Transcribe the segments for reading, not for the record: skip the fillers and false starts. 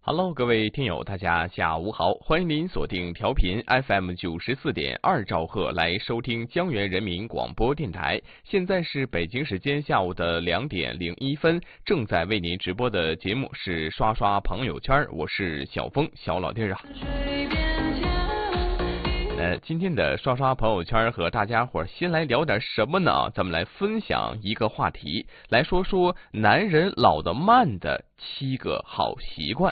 Hello，各位听友，大家下午好，欢迎您锁定调频 FM 94.2兆赫来收听江源人民广播电台。现在是北京时间下午的2点01分，正在为您直播的节目是刷刷朋友圈，我是小峰小老弟啊。今天的刷刷朋友圈和大家伙先来聊点什么呢？咱们来分享一个话题，来说说男人老得慢的7个好习惯。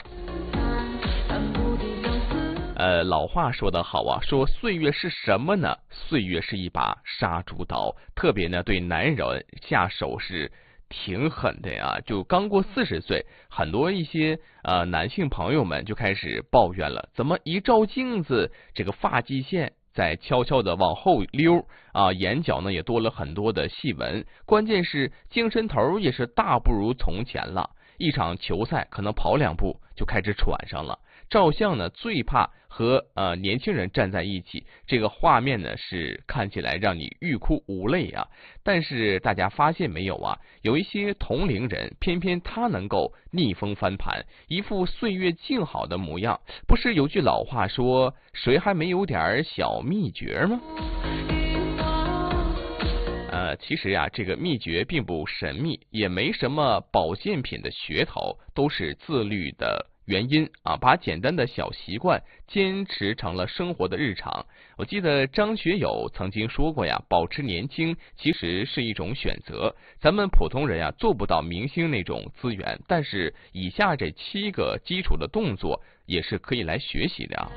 老话说得好啊，说岁月是什么呢？岁月是一把杀猪刀，特别呢对男人下手是挺狠的呀。就刚过40岁，很多一些男性朋友们就开始抱怨了，怎么一照镜子，这个发际线在悄悄的往后溜啊，眼角呢也多了很多的细纹，关键是精神头也是大不如从前了。一场球赛可能跑2步就开始喘上了。照相呢最怕和年轻人站在一起，这个画面呢是看起来让你欲哭无泪啊。但是大家发现没有啊，有一些同龄人偏偏他能够逆风翻盘，一副岁月静好的模样。不是有句老话说，谁还没有点小秘诀吗？其实呀，这个秘诀并不神秘，也没什么保健品的噱头，都是自律的原因啊，把简单的小习惯坚持成了生活的日常。我记得张学友曾经说过呀，保持年轻其实是一种选择。咱们普通人呀做不到明星那种资源，但是以下这7个基础的动作也是可以来学习的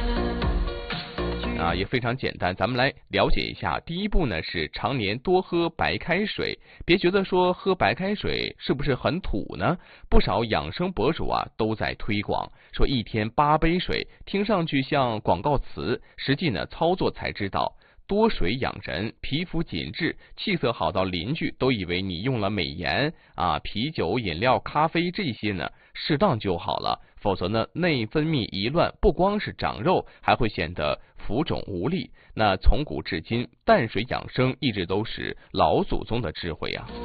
啊，也非常简单，咱们来了解一下。第一步呢是常年多喝白开水，别觉得说喝白开水是不是很土呢？不少养生博主啊都在推广，说1天8杯水，听上去像广告词，实际呢操作才知道。多水养人，皮肤紧致，气色好到邻居都以为你用了美颜啊，啤酒、饮料、咖啡这些呢适当就好了，否则呢内分泌一乱，不光是长肉，还会显得浮肿无力。那从古至今，淡水养生一直都是老祖宗的智慧啊。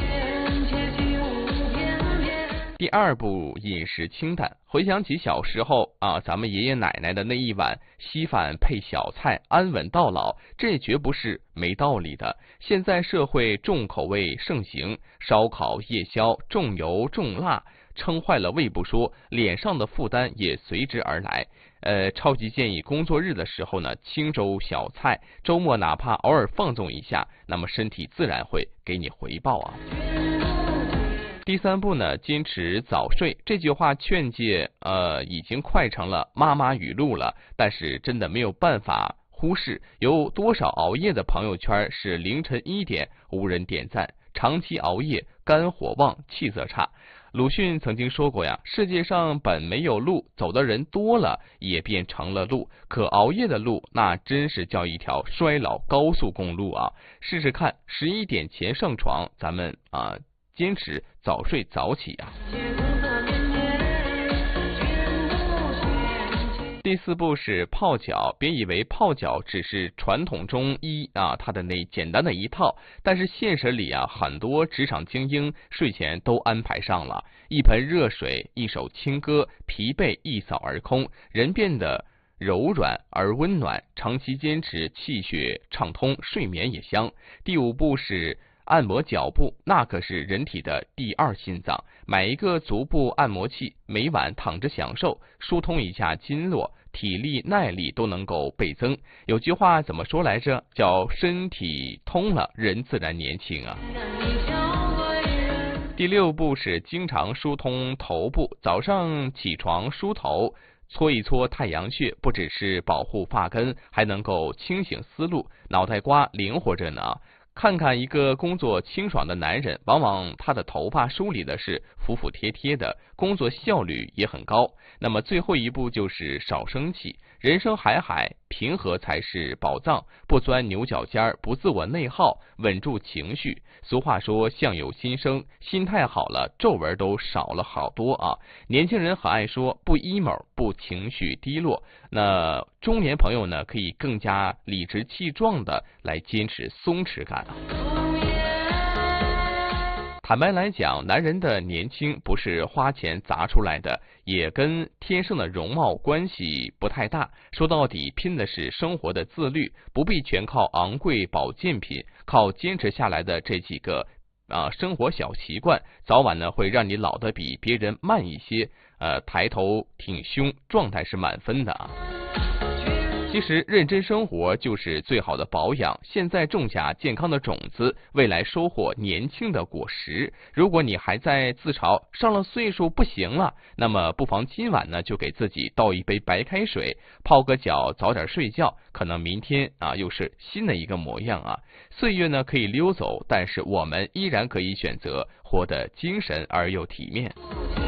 第2步，饮食清淡。回想起小时候啊，咱们爷爷奶奶的那一碗稀饭配小菜，安稳到老，这绝不是没道理的。现在社会重口味盛行，烧烤、夜宵，重油重辣，撑坏了胃不说，脸上的负担也随之而来。超级建议工作日的时候呢，清粥小菜，周末哪怕偶尔放纵一下，那么身体自然会给你回报啊。第3步呢，坚持早睡。这句话劝诫已经快成了妈妈语录了，但是真的没有办法忽视，有多少熬夜的朋友圈是凌晨1点无人点赞，长期熬夜肝火旺气色差。鲁迅曾经说过呀，世界上本没有路，走的人多了也变成了路，可熬夜的路那真是叫一条衰老高速公路啊。试试看，11点前上床，咱们坚持早睡早起啊。第4步是泡脚，别以为泡脚只是传统中医它的那简单的一套，但是现实里很多职场精英睡前都安排上了一盆热水，一首轻歌，疲惫一扫而空，人变得柔软而温暖，长期坚持气血畅通，睡眠也香。第5步是按摩脚部，那可是人体的第2心脏，买一个足部按摩器，每晚躺着享受，疏通一下经络，体力耐力都能够倍增。有句话怎么说来着？叫身体通了，人自然年轻啊。第6步是经常疏通头部，早上起床梳头，搓一搓太阳穴，不只是保护发根，还能够清醒思路，脑袋瓜灵活着呢。看看一个工作清爽的男人，往往他的头发梳理的是服服帖帖的，工作效率也很高。那么最后一步就是少生气，人生海海，平和才是宝藏，不钻牛角尖，不自我内耗，稳住情绪。俗话说相由心生，心态好了，皱纹都少了好多啊。年轻人很爱说不 emo， 不情绪低落，那中年朋友呢，可以更加理直气壮的来坚持松弛感啊。 坦白来讲，男人的年轻不是花钱砸出来的，也跟天生的容貌关系不太大。说到底，拼的是生活的自律，不必全靠昂贵保健品，靠坚持下来的这几个生活小习惯，早晚呢会让你老得比别人慢一些。抬头挺胸，状态是满分的啊。其实认真生活就是最好的保养，现在种下健康的种子，未来收获年轻的果实。如果你还在自嘲上了岁数不行了，那么不妨今晚呢就给自己倒一杯白开水，泡个脚，早点睡觉，可能明天又是新的一个模样啊。岁月呢可以溜走，但是我们依然可以选择活得精神而又体面。